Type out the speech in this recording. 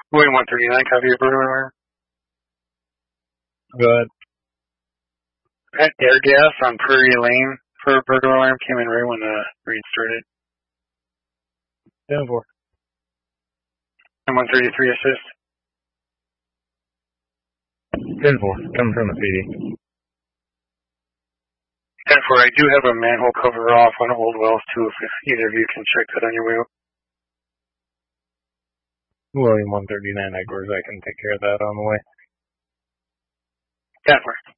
William 139, copy of burglar alarm. Go ahead. At Air Gas on Prairie Lane for a burglar alarm came in right when the rain started. 10-4. And 133 assist. 10-4. Coming from the PD. 10-4, I do have a manhole cover off on Old Wells too, if either of you can check that on your way up. William 139 Edwards, I can take care of that on the way. 10-4.